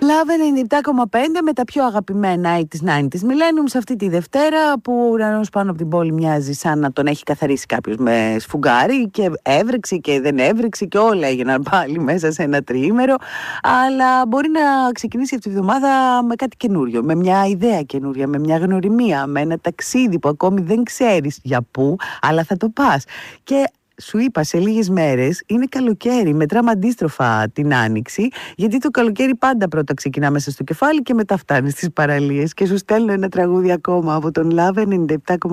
Love 97,5 με τα πιο αγαπημένα 80s, 90s Millennium σε αυτή τη Δευτέρα, που ο ουρανός πάνω από την πόλη μοιάζει σαν να τον έχει καθαρίσει κάποιος με σφουγγάρι και έβρεξε και δεν έβρεξε και όλα έγιναν πάλι μέσα σε ένα τριήμερο. Αλλά μπορεί να ξεκινήσει αυτή τη βδομάδα με κάτι καινούριο, με μια ιδέα καινούρια, με μια γνωριμία, με ένα ταξίδι που ακόμη δεν ξέρεις για πού, αλλά θα το πας. Και σου είπα, σε λίγες μέρες είναι καλοκαίρι. Μετράμε αντίστροφα την άνοιξη, γιατί το καλοκαίρι πάντα πρώτα ξεκινά μέσα στο κεφάλι και μετά φτάνει στις παραλίες. Και σου στέλνω ένα τραγούδι ακόμα από τον Love 97,5.